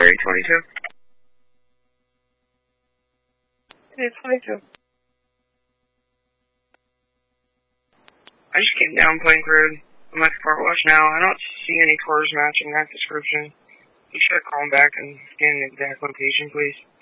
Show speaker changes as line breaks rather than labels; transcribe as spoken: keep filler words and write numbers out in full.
Area twenty-two. Area twenty-two. I just came down Plank Road. I'm at the car wash now. I don't see any cars matching that description. You should call them back and scan the exact location, please.